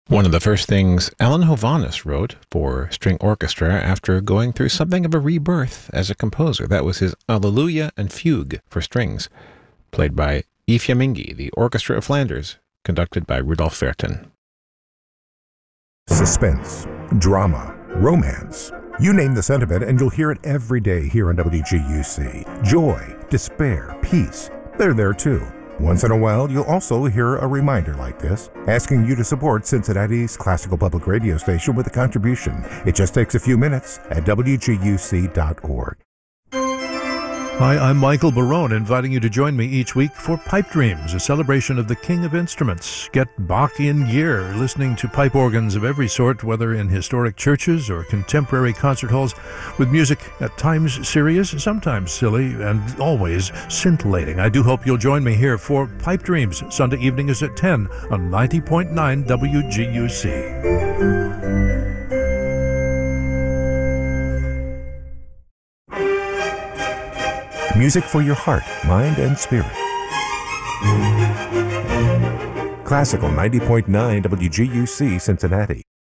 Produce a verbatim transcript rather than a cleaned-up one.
One of the first things Alan Hovhaness wrote for string orchestra after going through something of a rebirth as a composer. That was his Alleluia and Fugue for strings, played by Yves Yamingi, the Orchestra of Flanders, conducted by Rudolf Vertin. Suspense, drama, romance. You name the sentiment and you'll hear it every day here on W G U C. Joy, despair, peace, they're there too. Once in a while, you'll also hear a reminder like this, asking you to support Cincinnati's classical public radio station with a contribution. It just takes a few minutes at W G U C dot org. Hi, I'm Michael Barone, inviting you to join me each week for Pipe Dreams, a celebration of the King of Instruments. Get Bach in gear, listening to pipe organs of every sort, whether in historic churches or contemporary concert halls, with music at times serious, sometimes silly, and always scintillating. I do hope you'll join me here for Pipe Dreams. Sunday evening is at ten on ninety point nine W G U C. Music for your heart, mind, and spirit. Classical ninety point nine W G U C Cincinnati.